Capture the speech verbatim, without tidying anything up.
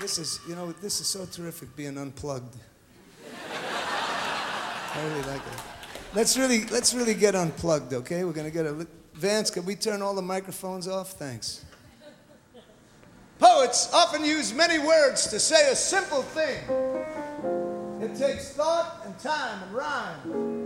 This is, you know, this is so terrific being unplugged. I really like it. Let's really, let's really get unplugged, okay? We're gonna get a. Vance, can we turn all the microphones off? Thanks. Poets often use many words to say a simple thing. It takes thought and time and rhyme